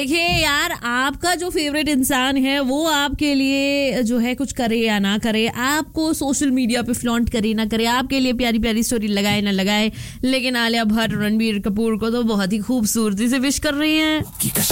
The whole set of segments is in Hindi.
देखिए यार, आपका जो फेवरेट इंसान है वो आपके लिए जो है कुछ करे या ना करे, आपको सोशल मीडिया पे फ्लॉन्ट करे ना करे, आपके लिए प्यारी प्यारी स्टोरी लगाए ना लगाए, लेकिन आलिया भट्ट रणबीर कपूर को तो बहुत ही खूबसूरती से विश कर रही हैं।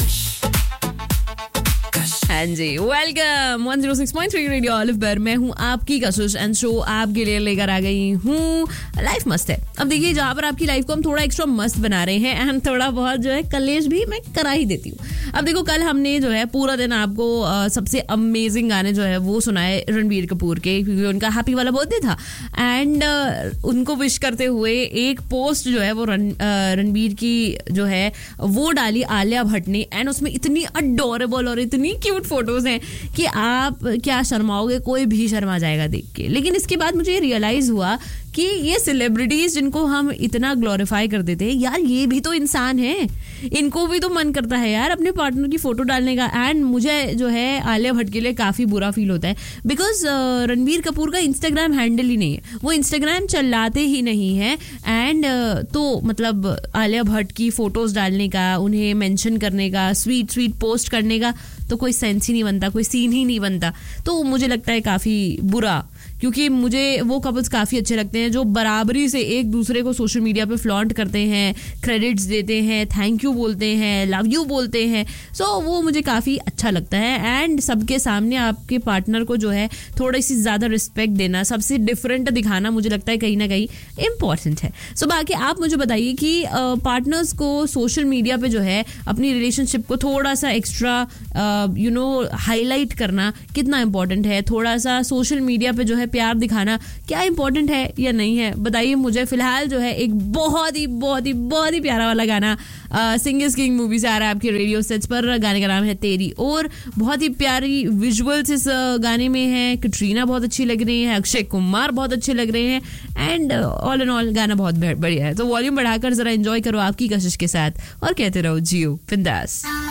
हाँ जी, वेलकम 106.3 रेडियो ऑलिव पर। मैं हूँ आपकी कशिश एंड शो आपके लिए लेकर आ गई हूँ लाइफ मस्त है। अब देखिए, जहाँ पर आपकी लाइफ को हम थोड़ा एक्स्ट्रा मस्त बना रहे हैं एंड थोड़ा बहुत जो है कलेश भी मैं करा ही देती हूँ। अब देखो, कल हमने जो है पूरा दिन आपको सबसे अमेजिंग गाने जो है वो सुनाए रणबीर कपूर के, क्योंकि उनका हैप्पी वाला बर्थडे था एंड उनको विश करते हुए एक पोस्ट जो है वो रणबीर की जो है वो डाली आलिया भट्ट ने एंड उसमें इतनी अडोरेबल और इतनी क्यूट फोटोज हैं कि आप क्या शर्माओगे, कोई भी शर्मा जाएगा देख के। लेकिन इसके बाद मुझे रियलाइज हुआ कि ये सेलिब्रिटीज जिनको हम इतना ग्लोरीफाई कर देते हैं, यार ये भी तो इंसान है, इनको भी तो मन करता है यार अपने पार्टनर की फोटो डालने का। एंड मुझे जो है आलिया भट्ट के लिए काफी बुरा फील होता है, बिकॉज रणबीर कपूर का इंस्टाग्राम हैंडल ही नहीं है, वो इंस्टाग्राम चलाते ही नहीं है। एंड तो मतलब आलिया भट्ट की फोटोज डालने का, उन्हें मेंशन करने का, स्वीट स्वीट पोस्ट करने का तो कोई सेंस ही नहीं बनता, कोई सीन ही नहीं बनता। तो मुझे लगता है काफी बुरा, क्योंकि मुझे वो कपल्स काफ़ी अच्छे लगते हैं जो बराबरी से एक दूसरे को सोशल मीडिया पे फ्लॉन्ट करते हैं, क्रेडिट्स देते हैं, थैंक यू बोलते हैं, लव यू बोलते हैं। सो वो मुझे काफ़ी अच्छा लगता है। एंड सबके सामने आपके पार्टनर को जो है थोड़ी सी ज़्यादा रिस्पेक्ट देना, सबसे डिफरेंट दिखाना, मुझे लगता है कहीं ना कहीं इम्पॉर्टेंट है। सो बाकी आप मुझे बताइए कि पार्टनर्स को सोशल मीडिया पे जो है अपनी रिलेशनशिप को थोड़ा सा एक्स्ट्रा हाईलाइट करना कितना इम्पोर्टेंट है, थोड़ा सा सोशल मीडिया पे जो है प्यार दिखाना क्या इंपॉर्टेंट है या नहीं है, बताइए मुझे। फिलहाल जो है एक बहुत ही प्यारा वाला गाना सिंग इज किंग मूवी से आ रहा है आपके रेडियो सेट्स पर। गाने का नाम है तेरी, और बहुत ही प्यारी विजुअल्स इस गाने में है। कैटरीना बहुत अच्छी लग रही है, अक्षय कुमार बहुत अच्छे लग रहे हैं एंड ऑल एंड ऑल गाना बहुत बढ़िया है। तो वॉल्यूम बढ़ाकर जरा एंजॉय करो आपकी कशिश के साथ और कहते रहो जियो बिंदास।